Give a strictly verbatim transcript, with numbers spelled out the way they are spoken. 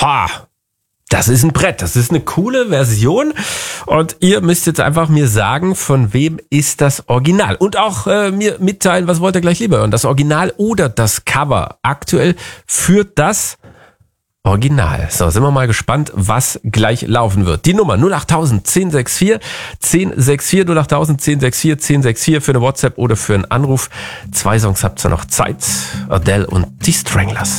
Ha, das ist ein Brett, das ist eine coole Version und ihr müsst jetzt einfach mir sagen, von wem ist das Original und auch äh, mir mitteilen, was wollt ihr gleich lieber hören, das Original oder das Cover. Aktuell führt das Original. So, sind wir mal gespannt, was gleich laufen wird. Die Nummer null acht null null null eins sechs vier eins sechs vier null acht null null null eins sechs vier eins sechs vier für eine WhatsApp oder für einen Anruf. Zwei Songs habt ihr noch Zeit. Adele und die Stranglers.